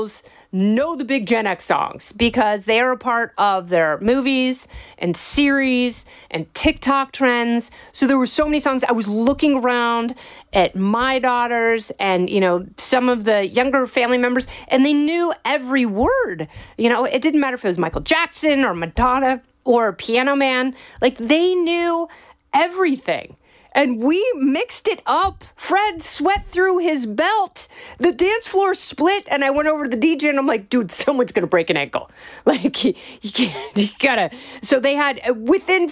millennials know the big Gen X songs because they are a part of their movies and series and TikTok trends. So there were so many songs. I was looking around at my daughters and, some of the younger family members, and they knew every word. It didn't matter if it was Michael Jackson or Madonna or Piano Man. Like, they knew everything. And we mixed it up. Fred sweat through his belt. The dance floor split, and I went over to the DJ, and I'm like, dude, someone's going to break an ankle. Like, you gotta. So they had, within